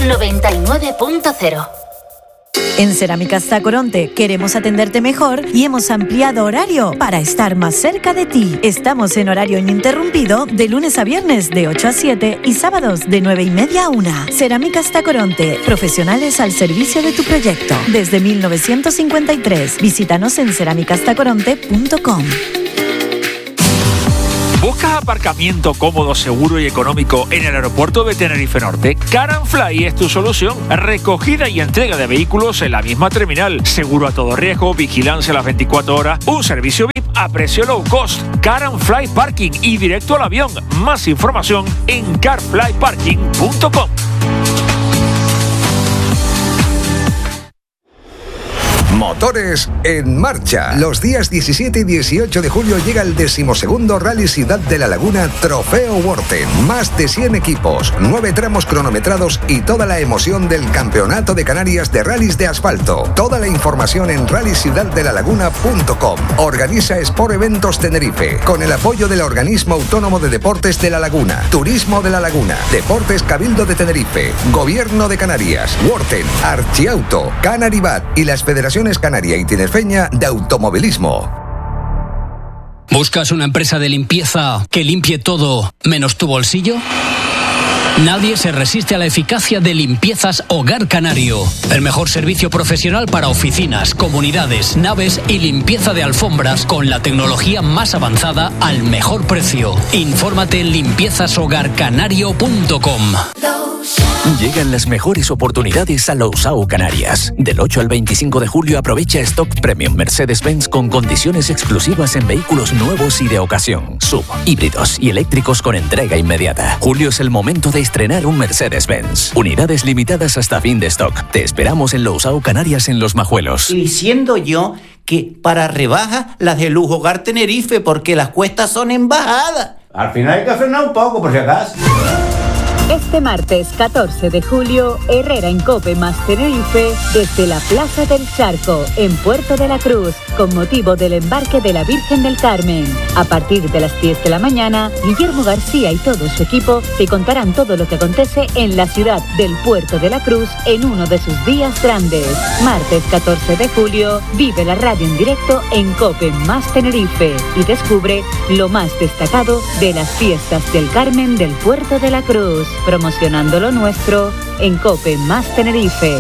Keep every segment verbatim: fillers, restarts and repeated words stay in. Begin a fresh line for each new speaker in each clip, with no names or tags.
noventa y nueve punto cero.
En Cerámicas Tacoronte queremos atenderte mejor y hemos ampliado horario para estar más cerca de ti. Estamos en horario ininterrumpido de lunes a viernes de ocho a siete y sábados de nueve y media a una. Cerámicas Tacoronte, profesionales al servicio de tu proyecto. Desde mil novecientos cincuenta y tres. Visítanos en cerámicas tacoronte punto com.
¿Buscas aparcamiento cómodo, seguro y económico en el aeropuerto de Tenerife Norte? Car and Fly es tu solución. Recogida y entrega de vehículos en la misma terminal. Seguro a todo riesgo, vigilancia a las veinticuatro horas, un servicio V I P a precio low cost. Car and Fly Parking y directo al avión. Más información en car fly parking punto com.
Motores en marcha. Los días diecisiete y dieciocho de julio llega el decimosegundo Rally Ciudad de la Laguna Trofeo Worten. Más de cien equipos, nueve tramos cronometrados y toda la emoción del Campeonato de Canarias de Rallys de Asfalto. Toda la información en rally ciudad de la laguna punto com. Organiza Sport Eventos Tenerife, con el apoyo del Organismo Autónomo de Deportes de la Laguna, Turismo de la Laguna, Deportes Cabildo de Tenerife, Gobierno de Canarias, Worten, Archiauto, Canaribat y las Federaciones Canaria y Tinerfeña de Automovilismo.
¿Buscas una empresa de limpieza que limpie todo menos tu bolsillo? Nadie se resiste a la eficacia de Limpiezas Hogar Canario. El mejor servicio profesional para oficinas, comunidades, naves y limpieza de alfombras con la tecnología más avanzada al mejor precio. Infórmate en limpiezas hogar canario punto com.
Llegan las mejores oportunidades a Lousao Canarias. Del ocho al veinticinco de julio aprovecha Stock Premium Mercedes-Benz con condiciones exclusivas en vehículos nuevos y de ocasión, sub, híbridos y eléctricos con entrega inmediata. Julio es el momento de estrenar un Mercedes-Benz. Unidades limitadas hasta fin de stock. Te esperamos en Lousao Canarias en Los Majuelos.
Y diciendo yo que para rebajas las de Lujo Hogar Tenerife porque las cuestas son en bajada. Al final hay que frenar un poco por si acaso.
Este martes catorce de julio, Herrera en Cope más Tenerife desde la Plaza del Charco, en Puerto de la Cruz, con motivo del embarque de la Virgen del Carmen. A partir de las diez de la mañana, Guillermo García y todo su equipo te contarán todo lo que acontece en la ciudad del Puerto de la Cruz en uno de sus días grandes. Martes catorce de julio, vive la radio en directo en Cope más Tenerife y descubre lo más destacado de las fiestas del Carmen del Puerto de la Cruz. Promocionando lo nuestro en Cope más Tenerife.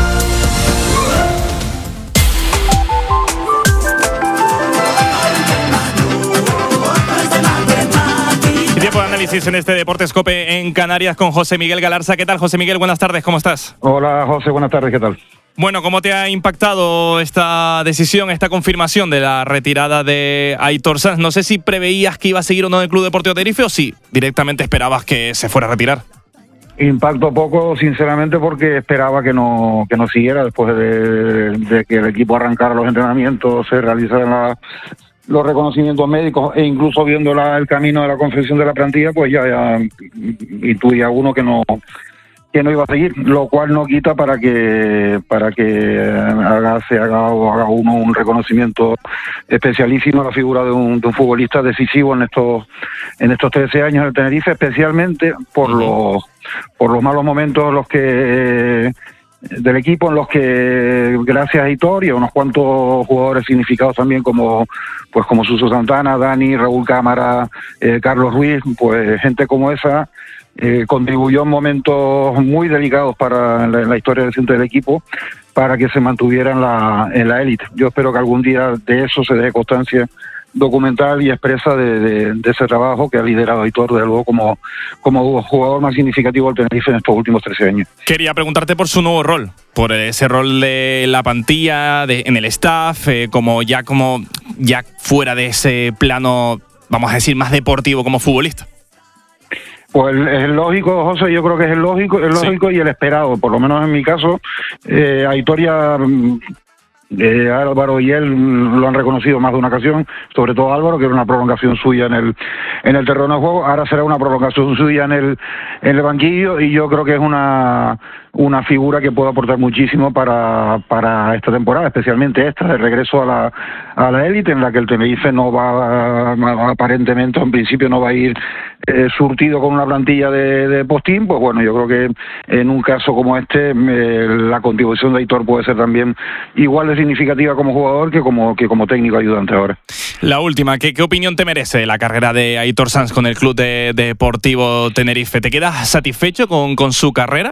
Y tiempo de análisis en este Deportes Cope en Canarias con José Miguel Galarza. ¿Qué tal, José Miguel? Buenas tardes, ¿cómo estás?
Hola, José, buenas tardes, ¿qué tal?
Bueno, ¿cómo te ha impactado esta decisión, esta confirmación de la retirada de Aitor Sanz? No sé si preveías que iba a seguir o no en el Club Deportivo Tenerife o si directamente esperabas que se fuera a retirar.
Impacto poco, sinceramente, porque esperaba que no que no siguiera después de, de que el equipo arrancara los entrenamientos, se realizaran la, los reconocimientos médicos e incluso viendo la, el camino de la confección de la plantilla, pues ya, ya intuía uno que no que no iba a seguir, lo cual no quita para que para que haga, se haga, o haga uno un reconocimiento especialísimo a la figura de un, de un futbolista decisivo en estos en estos trece años en el Tenerife, especialmente por los por los malos momentos los que del equipo en los que gracias a Aitor y a unos cuantos jugadores significados también como pues como Suso Santana, Dani, Raúl Cámara, eh, Carlos Ruiz, pues gente como esa Eh, contribuyó en momentos muy delicados para la, la historia reciente del equipo para que se mantuviera en la en la élite. Yo espero que algún día de eso se dé constancia documental y expresa de, de, de ese trabajo que ha liderado Aitor, desde luego, como, como jugador más significativo del Tenerife en estos últimos trece años.
Quería preguntarte por su nuevo rol, por ese rol de la plantilla, de, en el staff, eh, como ya como ya fuera de ese plano, vamos a decir, más deportivo como futbolista.
Pues es el lógico, José, yo creo que es el lógico, el lógico sí. Y el esperado, por lo menos en mi caso. eh, Aitor ya Eh, Álvaro y él lo han reconocido más de una ocasión, sobre todo Álvaro, que era una prolongación suya en el en el terreno de juego. Ahora será una prolongación suya en el en el banquillo, y yo creo que es una una figura que puede aportar muchísimo para para esta temporada, especialmente esta de regreso a la a la élite, en la que el Tenerife no va a, aparentemente en principio no va a ir eh, surtido con una plantilla de, de postín. Pues bueno, yo creo que en un caso como este eh, la contribución de Aitor puede ser también igual de significativa como jugador que como que como técnico ayudante ahora.
La última, ¿qué, qué opinión te merece la carrera de Aitor Sanz con el Club de, Deportivo Tenerife? ¿Te quedas satisfecho con, con su carrera?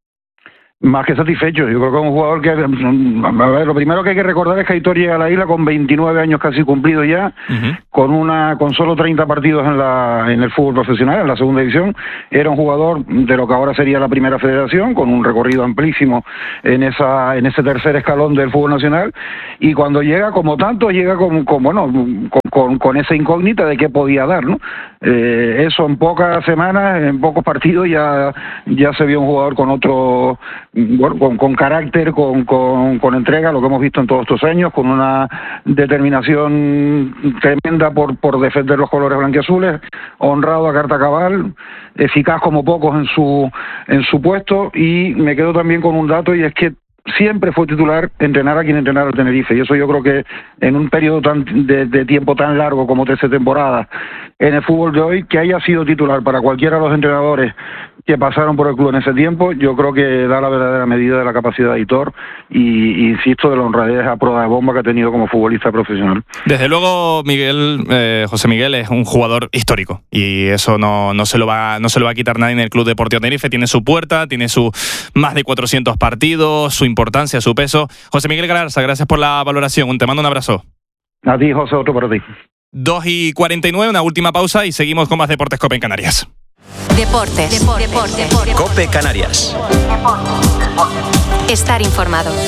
Más que satisfecho. Yo creo que es un jugador que... A ver, lo primero que hay que recordar es que Aitor llega a la isla con veintinueve años casi cumplidos ya, uh-huh. con una con solo treinta partidos en la en el fútbol profesional, en la segunda división. Era un jugador de lo que ahora sería la primera federación, con un recorrido amplísimo en esa en ese tercer escalón del fútbol nacional. Y cuando llega, como tanto, llega con, con bueno con, con, con esa incógnita de qué podía dar, ¿no? Eh, eso en pocas semanas, en pocos partidos, ya, ya se vio un jugador con otro... Bueno, con, con carácter, con, con, con entrega, lo que hemos visto en todos estos años, con una determinación tremenda por, por defender los colores blanquiazules, honrado a carta cabal, eficaz como pocos en su, en su puesto. Y me quedo también con un dato, y es que siempre fue titular, entrenar a quien entrenara al Tenerife, y eso yo creo que en un periodo tan de, de tiempo tan largo como trece temporadas en el fútbol de hoy, que haya sido titular para cualquiera de los entrenadores que pasaron por el club en ese tiempo, yo creo que da la verdadera medida de la capacidad de Aitor y, y insisto, de la honradez a prueba de bomba que ha tenido como futbolista profesional.
Desde luego, Miguel, eh, José Miguel es un jugador histórico, y eso no, no se lo va no se lo va a quitar nadie en el Club Deportivo Tenerife. Tiene su puerta, tiene su más de cuatrocientos partidos, su importancia, su peso. José Miguel Galarza, gracias por la valoración. Te mando un abrazo.
A ti, José, otro para ti.
dos y cuarenta y nueve, una última pausa y seguimos con más Deportes COPE en Canarias.
Deportes. Deportes. Deportes.
COPE Canarias.
Estar informado.